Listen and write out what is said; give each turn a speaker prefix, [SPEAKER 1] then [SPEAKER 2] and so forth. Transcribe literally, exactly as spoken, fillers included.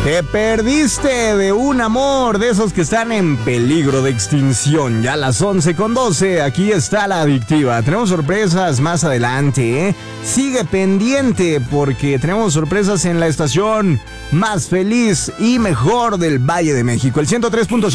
[SPEAKER 1] Te perdiste de un amor de esos que están en peligro de extinción. Ya a las once con doce, aquí está la adictiva. Tenemos sorpresas más adelante, ¿eh? Sigue pendiente porque tenemos sorpresas en la estación más feliz y mejor del Valle de México. El ciento tres punto siete.